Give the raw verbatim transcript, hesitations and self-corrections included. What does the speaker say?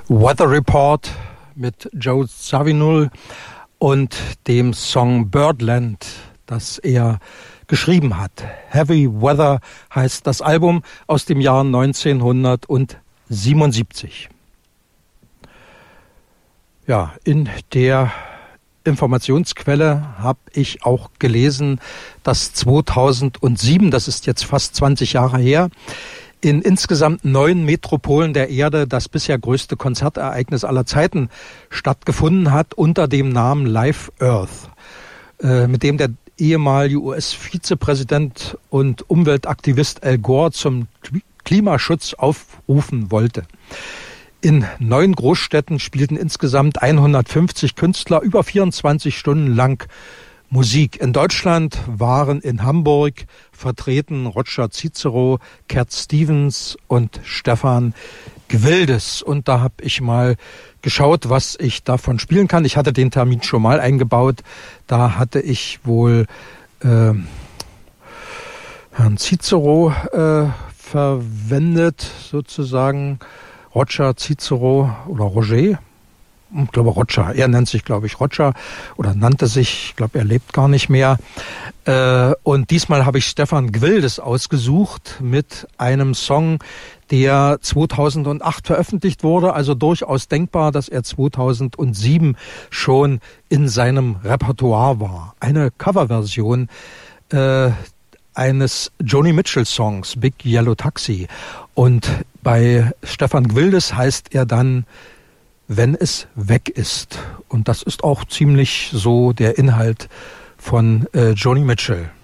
Weather Report mit Joe Zawinul und dem Song Birdland, das er geschrieben hat. Heavy Weather heißt das Album aus dem Jahr neunzehnhundertsiebenundsiebzig. Ja, in der Informationsquelle habe ich auch gelesen, dass zweitausendsieben, das ist jetzt fast zwanzig Jahre her, in insgesamt neun Metropolen der Erde das bisher größte Konzertereignis aller Zeiten stattgefunden hat, unter dem Namen Live Earth, äh, mit dem der ehemalige U S-Vizepräsident und Umweltaktivist Al Gore zum Klimaschutz aufrufen wollte. In neun Großstädten spielten insgesamt hundertfünfzig Künstler über vierundzwanzig Stunden lang Musik. In Deutschland waren in Hamburg vertreten Roger Cicero, Cat Stevens und Stefan Gwildes. Und da habe ich mal geschaut, was ich davon spielen kann. Ich hatte den Termin schon mal eingebaut. Da hatte ich wohl äh, Herrn Cicero äh, verwendet, sozusagen. Roger Cicero oder Roger, ich glaube Roger, er nennt sich, glaube ich, Roger oder nannte sich, ich glaube, er lebt gar nicht mehr. Äh, und diesmal habe ich Stefan Gwildes ausgesucht mit einem Song, der zweitausendacht veröffentlicht wurde, also durchaus denkbar, dass er zweitausendsieben schon in seinem Repertoire war. Eine Coverversion äh, eines Joni Mitchell Songs, Big Yellow Taxi. Und bei Stefan Gwildes heißt er dann Wenn es weg ist. Und das ist auch ziemlich so der Inhalt von äh, Joni Mitchell.